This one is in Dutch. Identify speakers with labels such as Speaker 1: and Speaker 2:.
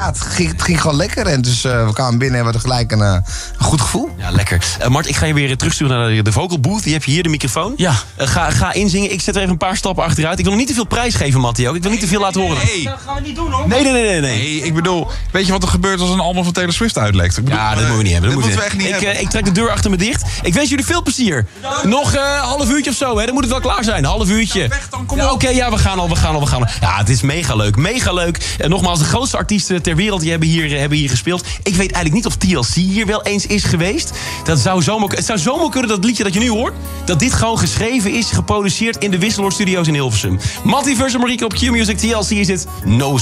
Speaker 1: het ging gewoon lekker. En dus we kwamen binnen en we hadden gelijk een goed gevoel.
Speaker 2: Ja, lekker. Mart, ik ga je weer terugsturen naar de vocal booth. Die heb je hier, de microfoon.
Speaker 3: Ja.
Speaker 2: Ga inzingen. Ik zet er even een paar stappen achteruit. Ik wil nog niet te veel prijs geven, Mattie, ook. Ik wil niet te veel laten horen.
Speaker 3: Nee.
Speaker 4: Dat gaan we niet doen, hoor.
Speaker 2: Nee.
Speaker 3: Nee, ik bedoel, weet je wat er gebeurt als een album van Taylor Swift uitlekt? Ik bedoel,
Speaker 2: Ja, dat moeten we niet hebben.
Speaker 3: Dat moeten we echt niet hebben.
Speaker 2: Ik trek de deur achter me dicht. Ik wens jullie veel plezier. Nog een half uurtje of zo, hè? Dan moet het wel klaar zijn. Half uurtje.
Speaker 3: Weg dan, kom
Speaker 2: Ja,
Speaker 3: op.
Speaker 2: Oké, ja, we gaan al. Ja, het is mega leuk. Mega leuk. En nogmaals, de grootste artiesten ter wereld die hebben hier gespeeld. Ik weet eigenlijk niet of TLC hier wel eens is geweest. Het zou zomaar kunnen, dat liedje dat je nu hoort, dat dit gewoon geschreven is, geproduceerd in de Wisseloord Studios in Hilversum. Mattie versus Marieke op Q-Music. TLC is dit. No